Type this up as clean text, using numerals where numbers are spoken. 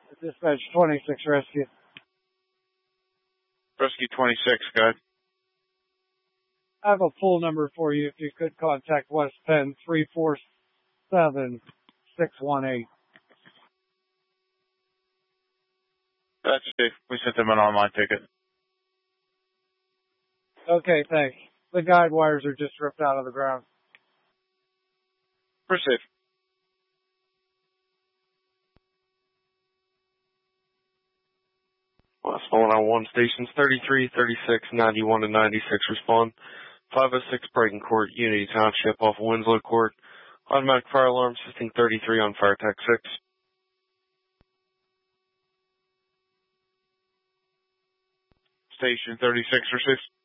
Dispatch 26 Rescue. Rescue 26, go ahead. I have a full number for you if you could contact West Penn 347-618. That's safe. We sent them an online ticket. Okay, thanks. The guide wires are just ripped out of the ground. We're safe. West 101 stations 33, 36, 91, and 96 respond. 506 Brighton Court, Unity Township off Winslow Court. Automatic fire alarm system 33 on Fire Tech 6. Station 36 or 6.